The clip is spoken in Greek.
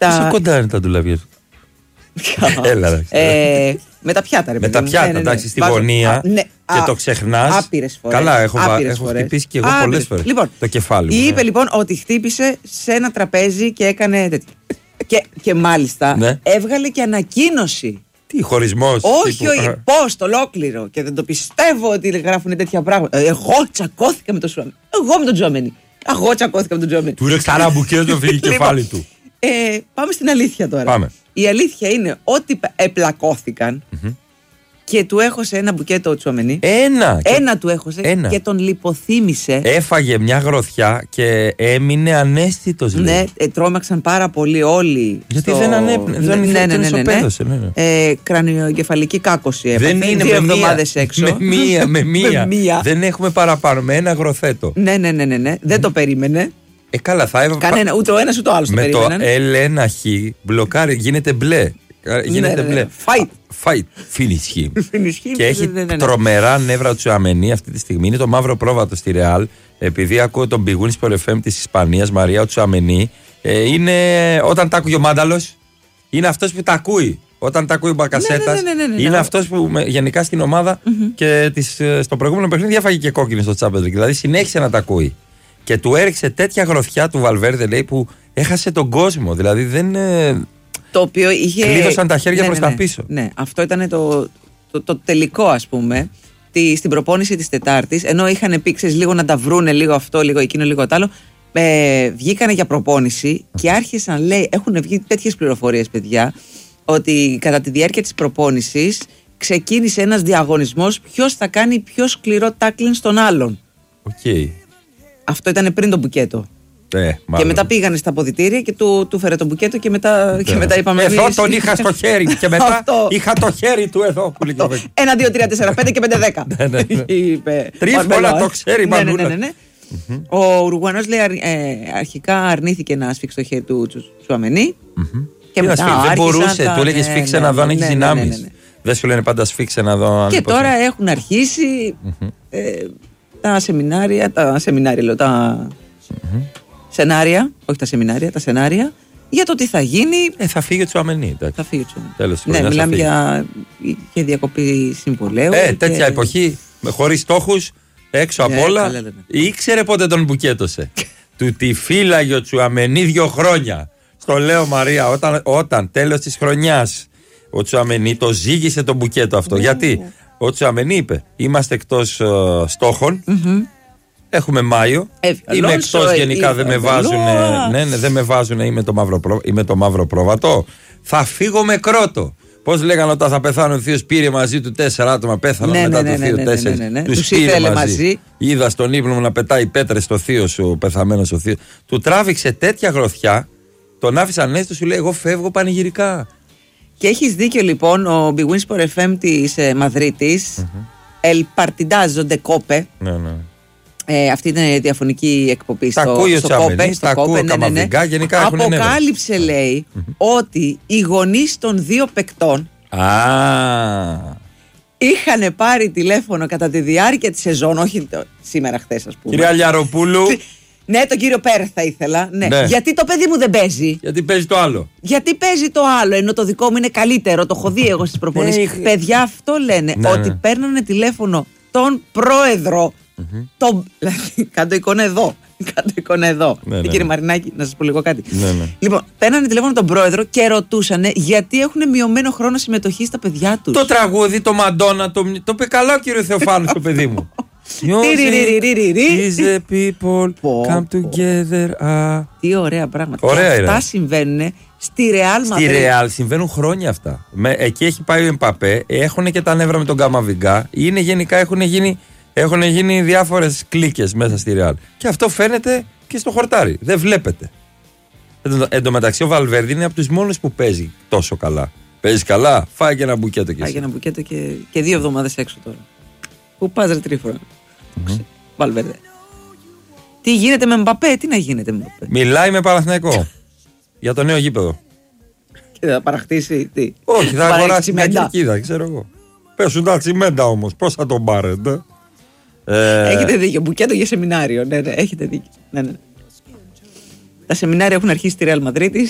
Πόσο κοντά είναι τα ντουλάπια του? Έλα, με τα πιάτα, ρε παιδί. Με τα πιάτα, εντάξει, στη γωνία και το ξεχνάς. Άπειρες φορές. Καλά, έχω χτυπήσει και εγώ πολλές φορές το κεφάλι μου. Είπε λοιπόν ότι χτύπησε σε ένα τραπέζι και έκανε τέτοιο. Και μάλιστα έβγαλε και ανακοίνωση. Τι, χωρισμός? Όχι, post ολόκληρο. Και δεν το πιστεύω ότι γράφουν τέτοια πράγματα. Εγώ τσακώθηκα με τον Τσουαμενί. Εγώ με τον Τσουαμενί. Εγώ τσακώθηκα με τον Τσουαμενί. Του ήρεξε ένα μπουκέτο, φύγει κεφάλι του. Πάμε στην αλήθεια τώρα. Πάμε. Η αλήθεια είναι ότι επλακώθηκαν και του έχωσε ένα μπουκέτο ο Τσουαμενί. Ένα του έχωσε και τον λιποθύμησε. Έφαγε μια γροθιά και έμεινε αναίσθητος. Ναι, τρόμαξαν πάρα πολύ όλοι. Γιατί δεν ανέπνε, δεν ισοπαίδωσε. Κρανιοεγκεφαλική κάκωση έπαθε. Δεν είναι 2 εβδομάδες έξω. Με μία. Δεν έχουμε παραπάνω, με ένα γροθέτο. Ναι. Δεν το περίμενε. Καλά, θα έβαλε. Κανένα, ούτε ο ένας ούτε ο άλλος το περίμεναν. Με το L1H μπλοκάρει, γίνεται μπλε. Γίνεται μπλε. Fight. Finish him. Και έχει τρομερά νεύρα του Τσουαμενί αυτή τη στιγμή. Είναι το μαύρο πρόβατο στη Ρεάλ. Επειδή ακούω τον Big Win Sport FM της Ισπανίας, Μαρία Τσουαμενί. Είναι όταν τα ακούει ο Μάνταλος, είναι αυτός που τα ακούει. Όταν τα ακούει ο Μπακασέτας, είναι αυτός που γενικά στην ομάδα και στο προηγούμενο παιχνίδι έφαγε και κόκκινη στο Champions League. Δηλαδή συνέχισε να τα ακούει. Και του έριξε τέτοια γροθιά του Βαλβέρδε, λέει, που έχασε τον κόσμο. Δηλαδή δεν. Το οποίο είχε. Κλείδωσαν τα χέρια προς τα πίσω. Ναι, αυτό ήταν το τελικό, ας πούμε. Στην προπόνηση της Τετάρτης, ενώ είχαν πει λίγο να τα βρούνε, λίγο αυτό, λίγο εκείνο, λίγο το άλλο. Βγήκανε για προπόνηση και άρχισαν, λέει, έχουν βγει τέτοιες πληροφορίες, παιδιά, ότι κατά τη διάρκεια της προπόνησης ξεκίνησε ένας διαγωνισμός ποιος θα κάνει πιο σκληρό τάκλινγκ στον άλλον. Okay. Αυτό ήταν πριν το μπουκέτο. Και μετά πήγανε στα αποδυτήρια και του φέρε το μπουκέτο και μετά είπαμε. Εδώ τον είχα στο χέρι και μετά είχα το χέρι του εδώ. 1, 2, 3, 4, 5 και 5, 10. Τρίφωνα το ξέρει, μανούλα. Ο Ουρουγουανός, λέει, αρχικά αρνήθηκε να σφίξει το χέρι του Τσουαμενί. Και μετά δεν μπορούσε, του έλεγε σφίξε να δω αν έχει δυνάμεις. Δεν σου λένε πάντα σφίξε να δω. Και τώρα έχουν αρχίσει τα σεμινάρια, τα σενάρια, όχι τα σεμινάρια, τα σενάρια για το τι θα γίνει. Θα φύγει ο Τσουαμενί. Θα φύγει ο Τσουαμενί. Ναι, μιλάμε για διακοπή συμβολέου. Τέτοια εποχή, χωρίς στόχους, έξω απ' όλα. Ήξερε πότε τον μπουκέτωσε. Του τη φύλαγε ο Τσουαμενί 2 χρόνια. Στο λέω, Μαρία, όταν τέλος της χρονιάς ο Τσουαμενί το ζήγησε το μπουκέτο αυτό. Γιατί ο Τσουαμενί είπε: είμαστε εκτός στόχων. Έχουμε Μάιο. Είμαι εκτός γενικά, δεν με βάζουν. Δεν με βάζουν, είμαι το μαύρο πρόβατο. Θα φύγω με κρότο. Πώς λέγανε όταν θα πεθάνει ο θείος, πήρε μαζί του 4 άτομα, πέθαναν μετά το θείο 4. Τους πήρε μαζί. Είδα στον ύπνο μου να πετάει πέτρες στο θείο σου, ο πεθαμένος ο θείος. Του τράβηξε τέτοια γροθιά, τον άφησαν έστω, σου λέει: εγώ φεύγω πανηγυρικά. Και έχεις δίκιο, λοιπόν, ο Big Win Sport FM της Μαδρίτης, El Partidazo de Cope. Αυτή ήταν η διαφωνική εκπομπή στο Κόπε. Τα ακούω καμαβικά, γενικά έχουν νεύρα. Αποκάλυψε, λέει, ότι οι γονείς των 2 παικτών είχαν πάρει τηλέφωνο κατά τη διάρκεια της σεζόν, όχι σήμερα, χθες, ας πούμε. Κυρία Λιαροπούλου. Ναι, τον κύριο Πέρ θα ήθελα. Ναι. Γιατί το παιδί μου δεν παίζει. Γιατί παίζει το άλλο. Γιατί παίζει το άλλο, ενώ το δικό μου είναι καλύτερο. Το έχω δει εγώ στις προπονήσεις. Παιδιά, αυτό λένε. Ότι παίρνανε τηλέφωνο τον πρόεδρο. Κάντο εικόνα εδώ. Κύριε Μαρινάκη, να σας πω λίγο κάτι. Λοιπόν, παίρνανε τηλέφωνο τον πρόεδρο και ρωτούσανε γιατί έχουν μειωμένο χρόνο συμμετοχή στα παιδιά τους. Το τραγούδι, το Μαντόνα, το είπε καλά ο κύριο Θεοφάνου στο παιδί μου. Is the people come together. Τι ωραία πράγματα. Αυτά συμβαίνουν στη Ρεάλ Μαδρίτη. Στη Ρεάλ συμβαίνουν χρόνια αυτά. Εκεί έχει πάει ο Εμπαπέ, έχουν και τα νεύρα με τον Καμαβιγκά. Γενικά έχουν γίνει διάφορες κλίκες μέσα στη Ρεάλ. Και αυτό φαίνεται και στο χορτάρι. Δεν βλέπετε. Εν τω μεταξύ, ο Βαλβέρδη είναι από τους μόνους που παίζει τόσο καλά. Παίζει καλά, φάει και ένα μπουκέτο και φάει και ένα μπουκέτο και 2 εβδομάδες έξω τώρα. Πού πας, ρε Τρίφωνα. Βαλβέρδε. Τι γίνεται με Μπαπέ, τι να γίνεται με Μπαπέ. Μιλάει με Παναθηναϊκό για το νέο γήπεδο. Και θα παραχτήσει τι. Όχι, θα αγοράσει μια κερκίδα, ξέρω εγώ. Πέσουν τα τσιμέντα όμως, πώς θα τον πάρετε. Έχετε δίκιο, μπουκέτο για σεμινάριο. Ναι, έχετε δίκιο. Ναι. Τα σεμινάρια έχουν αρχίσει στη Ρεάλ Μαδρίτης.